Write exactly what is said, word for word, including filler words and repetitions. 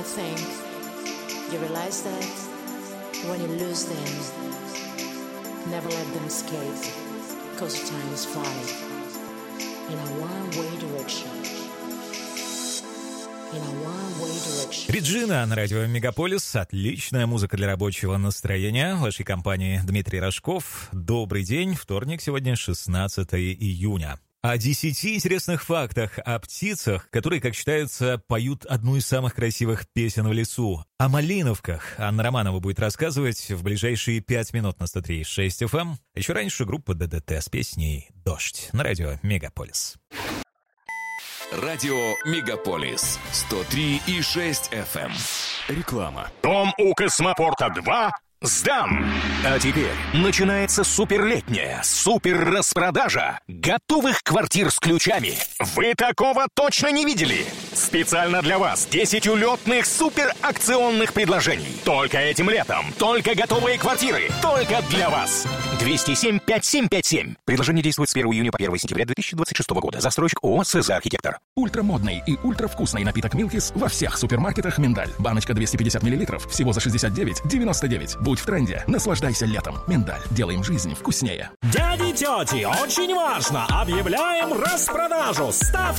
think you realize that when you lose them, never let them escape, cause time is flying in a one-way direction. In a one-way direction. Реджина на радио Мегаполис. Отличная музыка для рабочего настроения. В вашей компании Дмитрий Рожков. Добрый день. Вторник, сегодня шестнадцатое июня. О десяти интересных фактах о птицах, которые, как считается, поют одну из самых красивых песен в лесу. О малиновках Анна Романова будет рассказывать в ближайшие пять минут на сто три и шесть эф эм. Еще раньше группа ДДТ с песней «Дождь» на радио Мегаполис. Радио Мегаполис сто три и шесть эф эм. Реклама. Дом у Космопорта два сдан. А теперь начинается суперлетняя супер-распродажа готовых квартир с ключами. Вы такого точно не видели? Специально для вас десять улетных суперакционных предложений. Только этим летом. Только готовые квартиры. Только для вас. двести семь пять семь пять семь. Предложение действует с первого июня по первое сентября две тысячи двадцать шестого года. Застройщик ООО «СЗ Архитектор». Ультрамодный и ультравкусный напиток «Милкис» во всех супермаркетах «Миндаль». Баночка двести пятьдесят миллилитров всего за шестьдесят девять девяносто девять. Будь в тренде. Наслаждайся летом. «Миндаль». Делаем жизнь вкуснее. Дяди и тети, очень важно! Объявляем распродажу! Ставьте